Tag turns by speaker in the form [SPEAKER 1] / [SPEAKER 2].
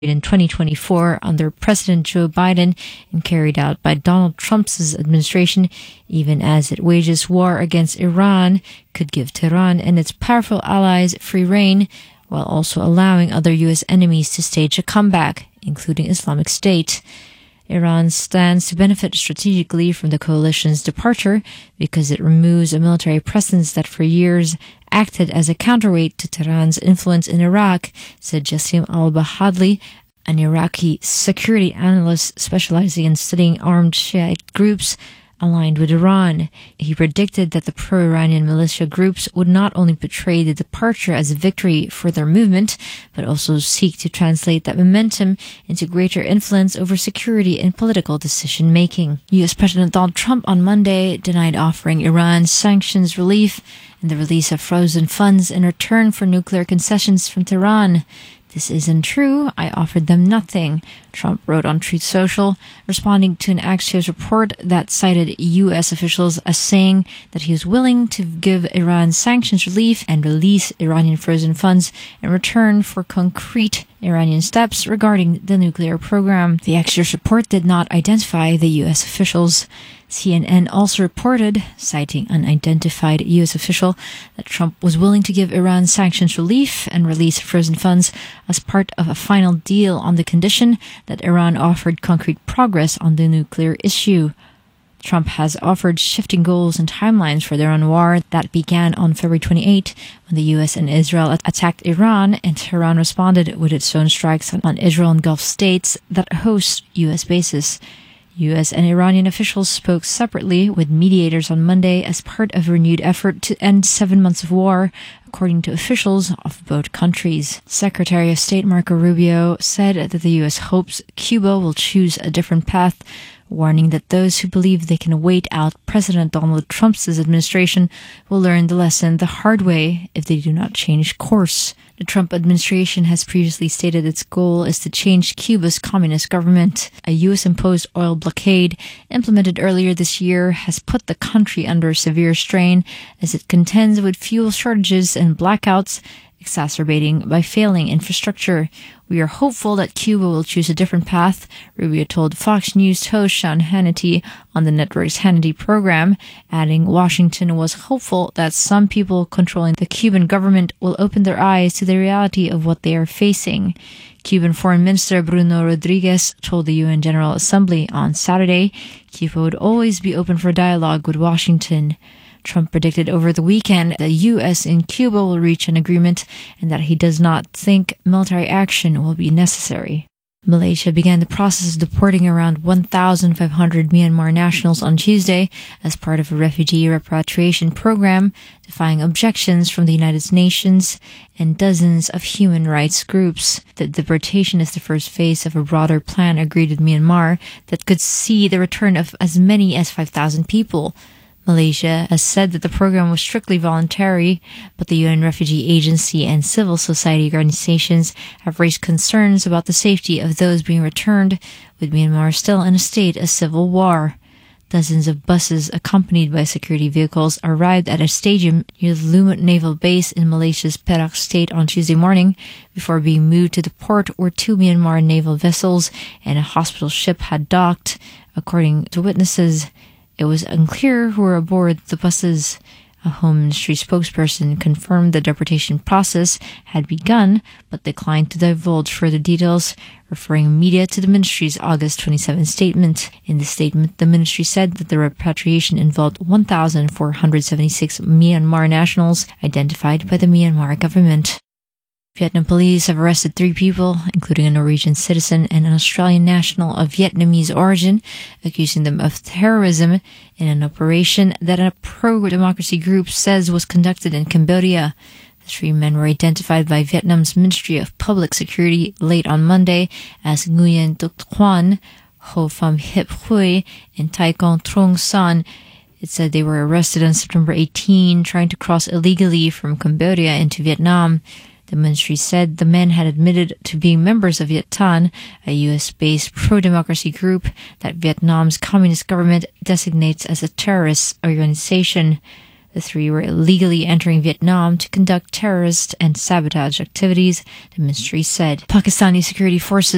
[SPEAKER 1] in 2024 under President Joe Biden and carried out by Donald Trump's administration, even as it wages war against Iran, could give Tehran and its powerful allies free rein, while also allowing other U.S. enemies to stage a comeback, including Islamic State. Iran stands to benefit strategically from the coalition's departure because it removes a military presence that for years acted as a counterweight to Tehran's influence in Iraq, said Jassim al-Bahadli, an Iraqi security analyst specializing in studying armed Shiite groups aligned with Iran. He predicted that the pro-Iranian militia groups would not only portray the departure as a victory for their movement, but also seek to translate that momentum into greater influence over security and political decision-making. U.S. President Donald Trump on Monday denied offering Iran sanctions relief and the release of frozen funds in return for nuclear concessions from Tehran. "This isn't true. I offered them nothing," Trump wrote on Truth Social, responding to an Axios report that cited U.S. officials as saying that he was willing to give Iran sanctions relief and release Iranian frozen funds in return for concrete Iranian steps regarding the nuclear program. The Axios report did not identify the U.S. officials. CNN also reported, citing an unidentified U.S. official, that Trump was willing to give Iran sanctions relief and release frozen funds as part of a final deal on the condition that Iran offered concrete progress on the nuclear issue. Trump has offered shifting goals and timelines for the Iran war that began on February 28 when the U.S. and Israel attacked Iran, and Tehran responded with its own strikes on Israel and Gulf states that host U.S. bases. U.S. and Iranian officials spoke separately with mediators on Monday as part of a renewed effort to end 7 months of war, according to officials of both countries. Secretary of State Marco Rubio said that the U.S. hopes Cuba will choose a different path, warning that those who believe they can wait out President Donald Trump's administration will learn the lesson the hard way if they do not change course. The Trump administration has previously stated its goal is to change Cuba's communist government. A U.S.-imposed oil blockade implemented earlier this year has put the country under severe strain as it contends with fuel shortages and blackouts, exacerbating by failing infrastructure. "We are hopeful that Cuba will choose a different path," Rubio told Fox News host Sean Hannity on the network's Hannity program, adding Washington was hopeful that some people controlling the Cuban government will open their eyes to the reality of what they are facing. Cuban Foreign Minister Bruno Rodriguez told the UN General Assembly on Saturday Cuba would always be open for dialogue with Washington. Trump predicted over the weekend that the U.S. and Cuba will reach an agreement and that he does not think military action will be necessary. Malaysia began the process of deporting around 1,500 Myanmar nationals on Tuesday as part of a refugee repatriation program, defying objections from the United Nations and dozens of human rights groups. The deportation is the first phase of a broader plan agreed with Myanmar that could see the return of as many as 5,000 people. Malaysia has said that the program was strictly voluntary, but the UN Refugee Agency and civil society organizations have raised concerns about the safety of those being returned, with Myanmar still in a state of civil war. Dozens of buses accompanied by security vehicles arrived at a stadium near the Lumut Naval Base in Malaysia's Perak State on Tuesday morning before being moved to the port where 2 Myanmar naval vessels and a hospital ship had docked, according to witnesses. It was unclear who were aboard the buses. A Home Ministry spokesperson confirmed the deportation process had begun, but declined to divulge further details, referring media to the ministry's August 27 statement. In the statement, the ministry said that the repatriation involved 1,476 Myanmar nationals identified by the Myanmar government. Vietnam police have arrested 3 people, including a Norwegian citizen and an Australian national of Vietnamese origin, accusing them of terrorism in an operation that a pro-democracy group says was conducted in Cambodia. The 3 men were identified by Vietnam's Ministry of Public Security late on Monday as Nguyen Duc Thuan, Ho Pham Hip Hui, and Tai Kong Trong Son. It said they were arrested on September 18, trying to cross illegally from Cambodia into Vietnam. The ministry said the men had admitted to being members of Viet Thanh, a U.S.-based pro-democracy group that Vietnam's communist government designates as a terrorist organization. The 3 were illegally entering Vietnam to conduct terrorist and sabotage activities, the ministry said. Pakistani security forces